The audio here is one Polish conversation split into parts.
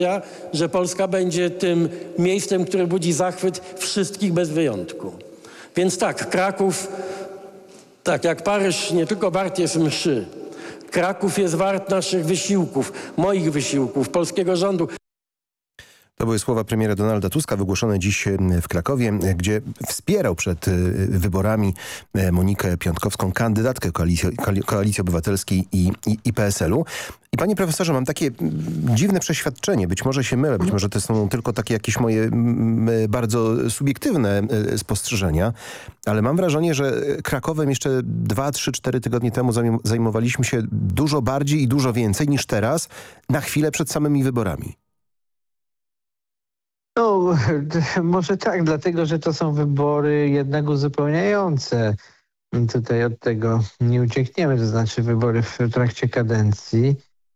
że Polska będzie tym miejscem, które budzi zachwyt wszystkich bez wyjątku. Więc tak, Kraków, tak jak Paryż, nie tylko wart jest mszy. Kraków jest wart naszych wysiłków, moich wysiłków, polskiego rządu. To były słowa premiera Donalda Tuska wygłoszone dziś w Krakowie, gdzie wspierał przed wyborami Monikę Piontkowską, kandydatkę Koalicji Obywatelskiej i PSL-u. I panie profesorze, mam takie dziwne przeświadczenie, być może się mylę, być może to są tylko takie jakieś moje bardzo subiektywne spostrzeżenia, ale mam wrażenie, że Krakowem jeszcze 2, 3, 4 tygodnie temu zajmowaliśmy się dużo bardziej i dużo więcej niż teraz, na chwilę przed samymi wyborami. No, może tak, dlatego, że to są wybory jednak uzupełniające. Tutaj od tego nie uciekniemy, to znaczy wybory w trakcie kadencji.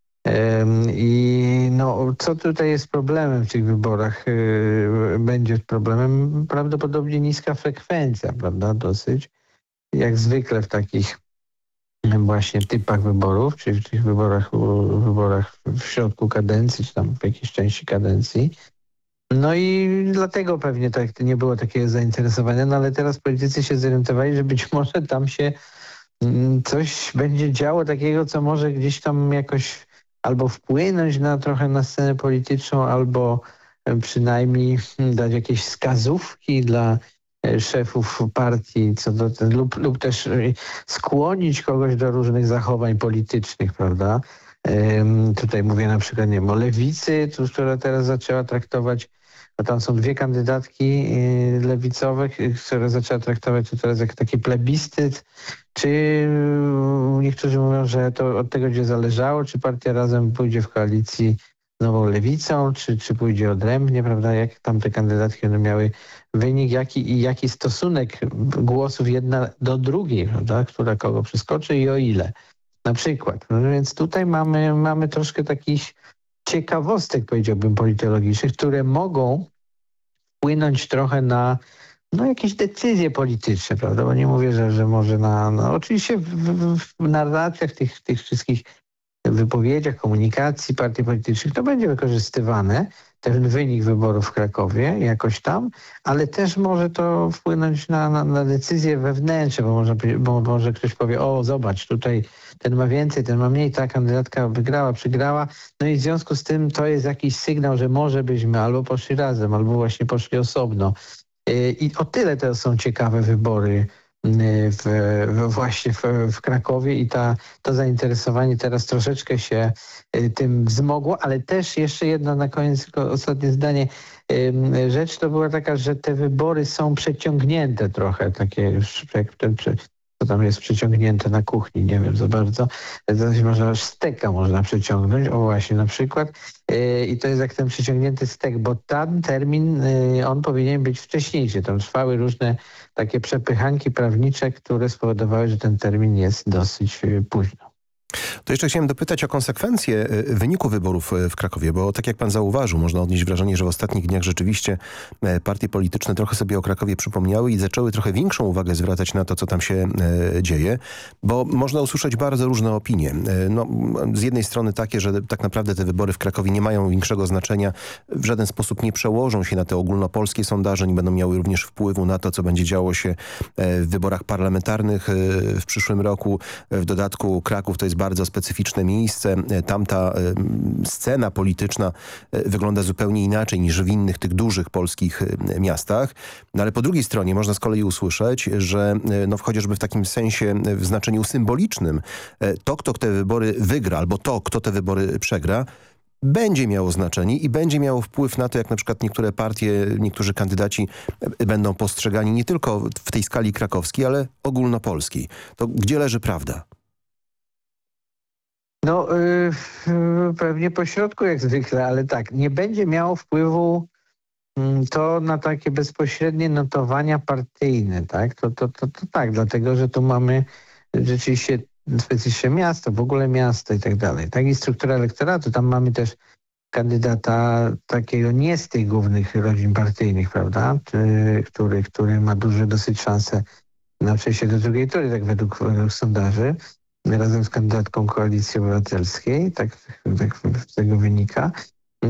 I no, co tutaj jest problemem w tych wyborach? Będzie problemem prawdopodobnie niska frekwencja, prawda? Dosyć. Jak zwykle w takich właśnie typach wyborów, czyli w tych wyborach w środku kadencji, czy tam w jakiejś części kadencji. No i dlatego pewnie tak nie było takiego zainteresowania, no ale teraz politycy się zorientowali, że być może tam się coś będzie działo takiego, co może gdzieś tam jakoś albo wpłynąć trochę na scenę polityczną, albo przynajmniej dać jakieś wskazówki dla szefów partii, lub też skłonić kogoś do różnych zachowań politycznych, prawda? Tutaj mówię na przykład, nie wiem, o lewicy, która teraz zaczęła traktować, bo tam są dwie kandydatki lewicowe, które zaczęła traktować to teraz jak taki plebiscyt, czy niektórzy mówią, że to od tego będzie zależało, czy partia Razem pójdzie w koalicji z Nową Lewicą, czy pójdzie odrębnie, prawda, jak tam te kandydatki będą miały wynik, jaki stosunek głosów jedna do drugiej, prawda, która kogo przeskoczy i o ile. Na przykład. No więc tutaj mamy troszkę takich ciekawostek, powiedziałbym, politologicznych, które mogą wpłynąć trochę na jakieś decyzje polityczne, prawda? Bo nie mówię, że może oczywiście w narracjach tych wszystkich wypowiedziach, komunikacji partii politycznych to będzie wykorzystywane, ten wynik wyborów w Krakowie jakoś tam, ale też może to wpłynąć na decyzje wewnętrzne, bo może ktoś powie, o zobacz, tutaj ten ma więcej, ten ma mniej, ta kandydatka wygrała, przegrała, no i w związku z tym to jest jakiś sygnał, że może byśmy albo poszli razem, albo właśnie poszli osobno. I o tyle to są ciekawe wybory właśnie w Krakowie i to zainteresowanie teraz troszeczkę się tym wzmogło, ale też jeszcze jedno na koniec, tylko ostatnie zdanie. Rzecz to była taka, że te wybory są przeciągnięte trochę, takie co tam jest przeciągnięte na kuchni, nie wiem za bardzo. Można steka można przeciągnąć, o właśnie na przykład. I to jest jak ten przeciągnięty stek, bo tam termin, on powinien być wcześniejszy. Tam trwały różne takie przepychanki prawnicze, które spowodowały, że ten termin jest dosyć późno. To jeszcze chciałem dopytać o konsekwencje wyniku wyborów w Krakowie, bo tak jak pan zauważył, można odnieść wrażenie, że w ostatnich dniach rzeczywiście partie polityczne trochę sobie o Krakowie przypomniały i zaczęły trochę większą uwagę zwracać na to, co tam się dzieje, bo można usłyszeć bardzo różne opinie. No, z jednej strony takie, że tak naprawdę te wybory w Krakowie nie mają większego znaczenia, w żaden sposób nie przełożą się na te ogólnopolskie sondaże, nie będą miały również wpływu na to, co będzie działo się w wyborach parlamentarnych w przyszłym roku. W dodatku Kraków to jest bardzo specyficzne miejsce. Tamta scena polityczna wygląda zupełnie inaczej niż w innych tych dużych polskich miastach. No ale po drugiej stronie można z kolei usłyszeć, że chociażby w takim sensie, w znaczeniu symbolicznym, to, kto te wybory wygra, albo to, kto te wybory przegra, będzie miało znaczenie i będzie miało wpływ na to, jak na przykład niektóre partie, niektórzy kandydaci będą postrzegani nie tylko w tej skali krakowskiej, ale ogólnopolskiej. To gdzie leży prawda? No pewnie po środku jak zwykle, ale tak, nie będzie miało wpływu to na takie bezpośrednie notowania partyjne, tak? To tak, dlatego, że tu mamy rzeczywiście specyficzne miasto, w ogóle miasto i tak dalej. Tak, i struktura elektoratu, tam mamy też kandydata takiego nie z tych głównych rodzin partyjnych, prawda? Który ma duże dosyć szanse na przejście do drugiej tury, tak według sondaży, razem z kandydatką Koalicji Obywatelskiej, tak z tego wynika.